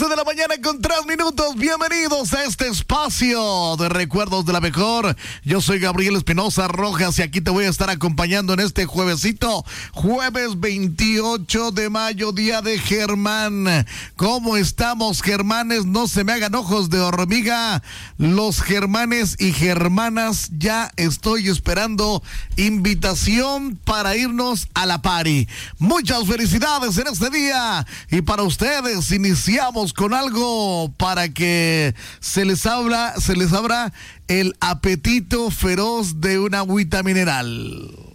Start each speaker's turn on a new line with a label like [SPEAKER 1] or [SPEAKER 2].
[SPEAKER 1] 11 de la mañana con 3 minutos. Bienvenidos a este espacio de recuerdos de la mejor. Yo soy Gabriel Espinosa Rojas y aquí te voy a estar acompañando en este juevesito, jueves 28 de mayo, día de Germán. ¿Cómo estamos, germanes? No se me hagan ojos de hormiga. Los germanes y germanas, ya estoy esperando invitación para irnos a la party. Muchas felicidades en este día y para ustedes iniciamos con algo para que se les abra el apetito feroz de una agüita mineral.